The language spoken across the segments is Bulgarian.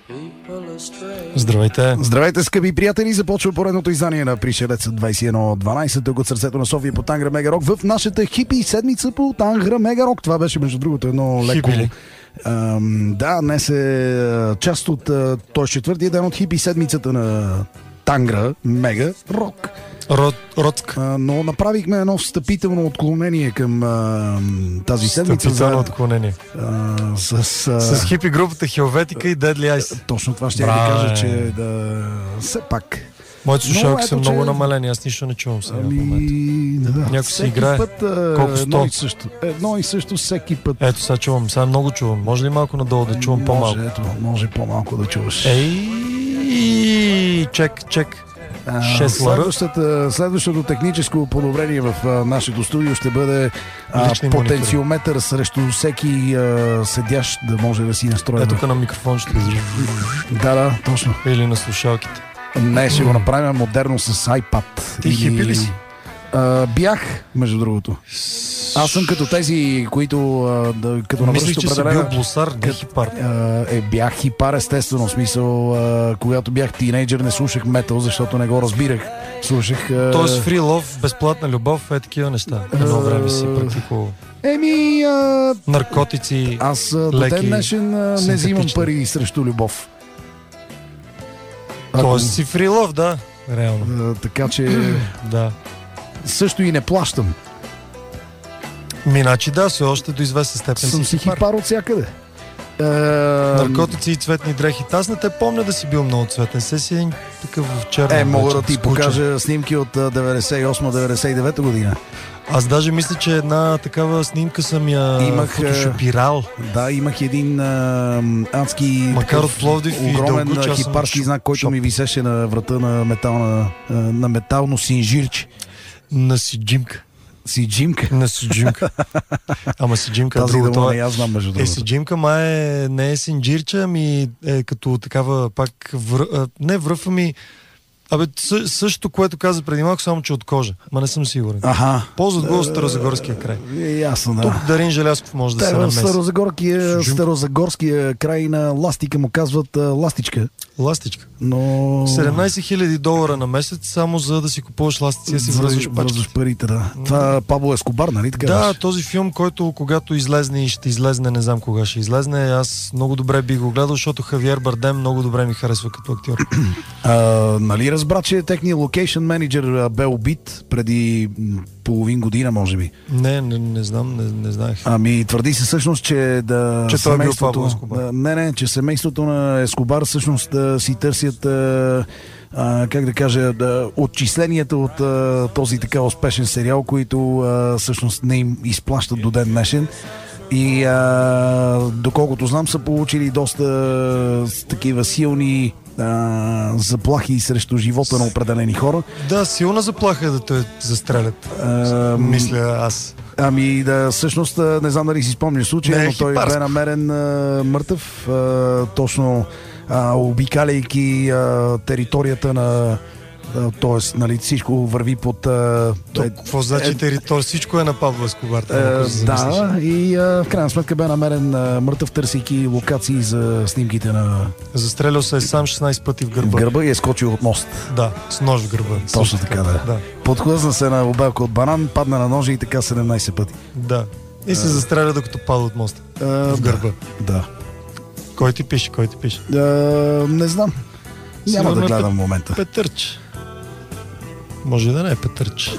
Здравейте! Здравейте, скъпи приятели! Започва поредното издание на Пришелец 2112, тук от сърцето на София по Тангра Мега Рок в нашата хипи седмица по Тангра Мега Рок. Това беше, между другото, едно леко... да, днес е част от четвъртия ден от хипи седмицата на Тангра Мега Рок. Но направихме едно встъпително отклонение към тази седмица. Встъпително отклонение. С хипи групата Хелветика и Deadly Eyes. Точно това ще я да кажа, че все пак. Моите слушалки са много намалени, аз нищо не чувам сега в момента. Някой си играе. Колко 100? Едно и също всеки път. Ето сега чувам, сега много чувам. Може ли малко надолу да чувам по-малко? Може по-малко да чуваш. Чек. Следващото техническо подобрение в нашето студио ще бъде потенциометър срещу всеки седящ, да може да си настроим. Ето тук на микрофон ще изрежим. Да, точно. Или на слушалките. Не, ще го направим модерно с iPad. Ти хипи ли си? Бях, между другото. Аз съм като тези, които като мислих, че си бил блусар, не хипар. Бях хипар, естествено. В смисъл, когато бях тинейджър, не слушах метал, защото не го разбирах. Слушах... Тоест фри лов, безплатна любов, такива неща. Едно време си практикувал. Наркотици, аз до ден днешен не взимам пари срещу любов. Тоест си фри лов, да. Реално. Така че... да. Също и не плащам. Миначи да, все още до известен степен съм си хипар от всякъде. Наркотици и цветни дрехи. Аз не те помня да си бил много цветен. Си такъв в черно. Мога да ти покажа снимки от 98-99 година. Аз даже мисля, че една такава снимка съм я фотошопирал. Да, имах един адски макар от Пловдив огромен хипарски знак, който ми висеше на врата на метално синжирче. На Сиджимка. На Сиджимка. Ама Сиджимка тази дума не я знам, между другото. Сиджимка не е синджирче, ами е като такава пак не връв, ами същото, което каза преди малко, само че от кожа. Ма не съм сигурен. Ползват го от Старозагорския край. Ясно, да. Тук Дарин Желязков може да се намеси. Старозагорския край на ластика му казват ластичка. Но... $17,000 на месец, само за да си купуваш ластици и си връзваш парите, да. Това Пабло Ескобар, нали така? Да, този филм, който когато излезне и ще излезне, не знам кога ще излезне, аз много добре би го гледал, защото Хавиер Бардем много добре ми харесва като актьор. Нали разбра, че техният локейшн менеджер бе убит преди половин година, може би? Не знам, не знаех. Твърди се всъщност, че той е бил Пабло Ескобар. Че семейството на Ескобар всъщност си търсят как да кажа, отчисленията от този така успешен сериал, които всъщност не им изплащат до ден днешен. И доколкото знам, са получили доста такива силни заплахи срещу живота на определени хора. Да, силна заплаха е да те застрелят. Мисля аз. Всъщност не знам дали си спомняш случая, но той бе намерен мъртъв, точно обикаляйки територията на... Тоест, нали, всичко върви под... Какво значи територия? Всичко е на Пабло Ескобар. Да, и в крайна сметка бе намерен мъртъв, търсейки локации за снимките на... Застрелял се сам 16 пъти в гърба. В гърба и е скочил от мост. Да, с нож в гърба. Точно така, да. Подхлъзна се на обелка от банан, падна на ножа и така 17 пъти. Да. И се застреля докато пада от моста. В гърба. Да. Кой ти пише? Не знам. Няма да гледам в момента. Петърч. Може да не е Петърч.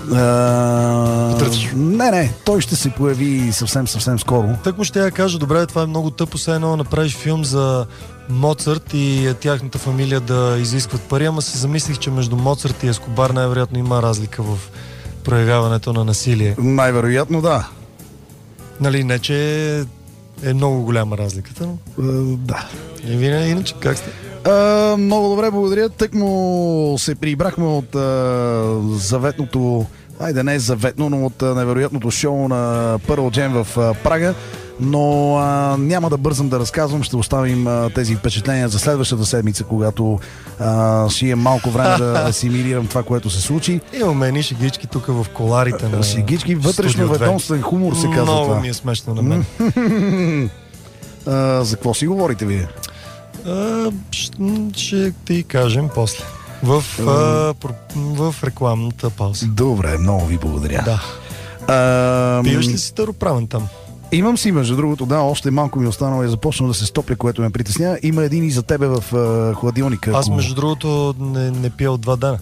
Не, той ще се появи съвсем скоро. Так му ще я кажа, добре, това е много тъпо, все едно направиш филм за Моцарт и тяхната фамилия да изискват пари, ама се замислих, че между Моцарт и Ескобар най-вероятно има разлика в проявяването на насилие. Най-вероятно, да. Нали, не че е много голяма разликата, но... Да. Иначе, как сте? Много добре, благодаря. Тъкмо се прибрахме от заветното, не е заветно, но от невероятното шоу на Pearl Jam в Прага. Но няма да бързам да разказвам, ще оставим тези впечатления за следващата седмица, когато ще имам малко време да асимилирам това, което се случи. Имаме едни шегички тук в коларите на шегички, вътрешно ведомствен хумор се казва. Много това. Ми е смешно на мен. За какво си говорите вие? Ще ти кажем после. В рекламната пауза. Добре, много ви благодаря. Да. Пиваш ли си тароправен там? Имам си, между другото, да, още малко ми останало и започна да се стопля, което ме притеснява. Има един и за тебе в хладилника. Аз, между другото, не пия от 2 дена.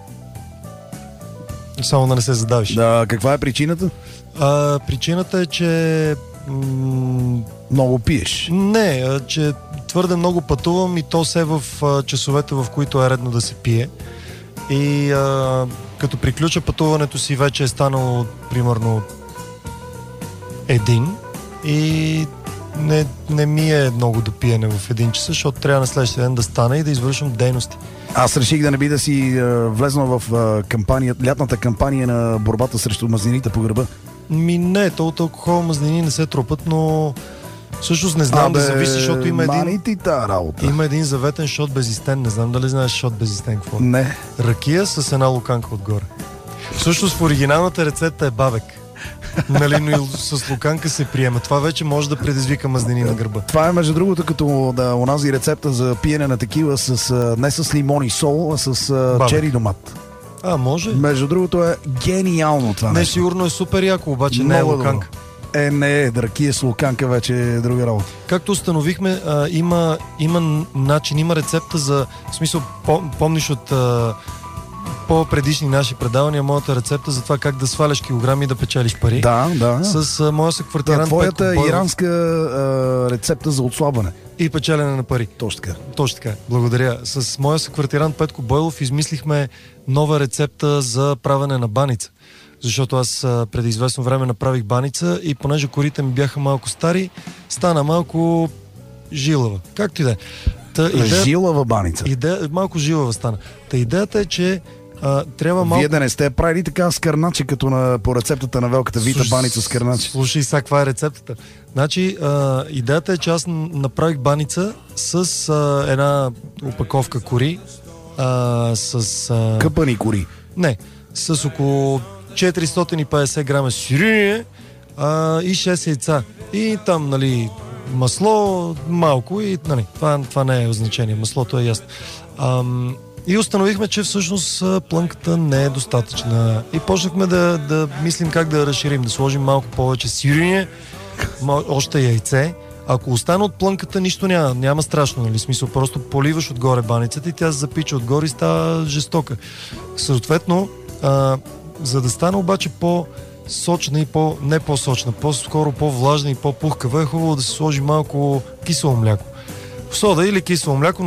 Само да не се задавиш. Да, каква е причината? Причината е, че... Много пиеш. Не, че твърде много пътувам и то се в часовете, в които е редно да се пие. И като приключа пътуването си, вече е станало примерно 1 и не ми е много до пиене в 1 час, защото трябва на следващия ден да стана и да извършвам дейности. Аз реших да не би да си влезнал в лятната кампания на борбата срещу мазнините по гърба. Не, от алкохол мазнини не се трупат, но всъщност не знам да зависи, защото има един заветен шот безистен. Не знам дали знаеш шот безистен какво? Не. Ракия с една луканка отгоре. Всъщност в оригиналната рецепта е бабек. Нали, но и с луканка се приема. Това вече може да предизвика мазнини на гърба. Това е, между другото, като онази рецепта за пиене на текила не с лимон и сол, а с чери домат. Може. Между другото е гениално това нещо. Сигурно е супер яко, обаче не е луканка. Не, ракия с луканка вече е друга работа. Както установихме, има начин, има рецепта за... В смисъл, помниш от по-предишни наши предавания, моята рецепта за това как да сваляш килограми и да печелиш пари. Да. С моя съквартирант твоята иранска рецепта за отслабване. И печелене на пари. Точно така. Благодаря. С моя съквартирант Петко Бойлов измислихме нова рецепта за правене на баница. Защото аз преди известно време направих баница и понеже корите ми бяха малко стари, стана малко жилава. Както и да е. Жилава баница. Малко жилава стана. Идеята е, че трябва малко... Вие да не сте правили така с кърначе, като по рецептата на велката вита баница с кърначе. Слушай сега, каква е рецептата. Значи, идеята е, че аз направих баница с една опаковка кори, къпани кори. Не, с около 450 грама сирене и 6 яйца. И там, нали, масло малко и, нали, това не е значение. Маслото е ясно. И установихме, че всъщност плънката не е достатъчна. И почнахме да мислим как да я разширим, да сложим малко повече сирене, още яйце. Ако остане от плънката, нищо няма страшно, нали? Смисъл, просто поливаш отгоре баницата и тя се запича отгоре и става жестока. Съответно, за да стане обаче по-сочна и не по-сочна, по-скоро по-влажна и по-пухкава, е хубаво да се сложи малко кисело мляко. Сода или кисело мляко,